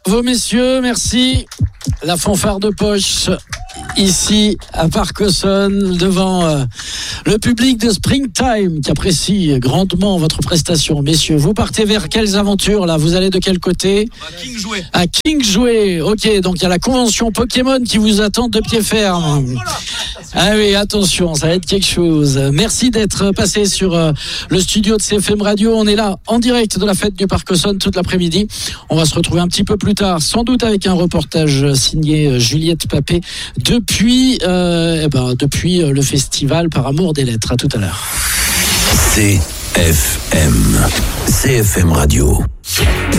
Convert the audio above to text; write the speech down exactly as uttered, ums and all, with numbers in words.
Bravo messieurs, merci. La fanfare de poche ici à Parc-Aussonne devant euh, le public de Springtime qui apprécie grandement votre prestation. Messieurs, vous partez vers quelles aventures là? Vous allez de quel côté? À King Jouet. À King Jouet. Ok, donc il y a la convention Pokémon qui vous attend de pied ferme. Ah oui, attention, ça va être quelque chose. Merci d'être passé sur euh, le studio de C F M Radio. On est là en direct de la fête du Parc-Aussonne toute l'après-midi. On va se retrouver un petit peu plus tard, sans doute avec un reportage signé Juliette Papé depuis, euh, eh ben, depuis le festival Par Amour des Lettres. À tout à l'heure. C F M, C F M Radio.